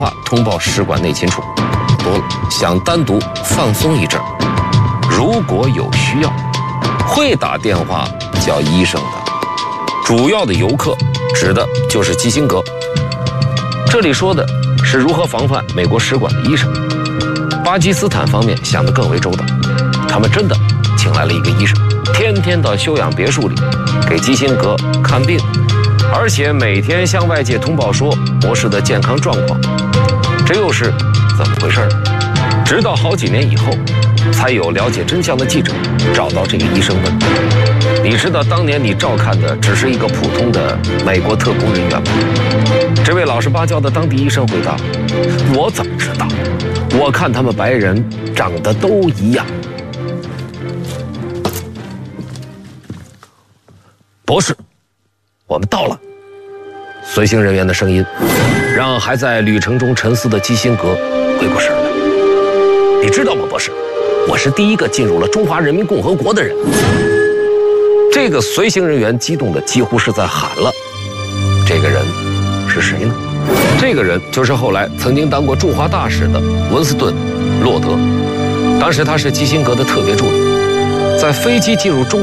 话通报使馆内侵处，多了想单独放松一阵儿。如果有需要，会打电话叫医生的。主要的游客指的就是基辛格。这里说的是如何防范美国使馆的医生。巴基斯坦方面想得更为周到，他们真的请来了一个医生，天天到休养别墅里给基辛格看病，而且每天向外界通报说博士的健康状况。这又是怎么回事呢？直到好几年以后，才有了解真相的记者找到这个医生问：“你知道当年你照看的只是一个普通的美国特工人员吗？”这位老实巴交的当地医生回答：“我怎么知道？我看他们白人长得都一样。”博士，我们到了。随行人员的声音让还在旅程中沉思的基辛格回过神来。你知道吗，博士？我是第一个进入了中华人民共和国的人。这个随行人员激动的几乎是在喊了。这个人是谁呢？这个人就是后来曾经当过驻华大使的文斯顿·洛德。当时他是基辛格的特别助理，在飞机进入中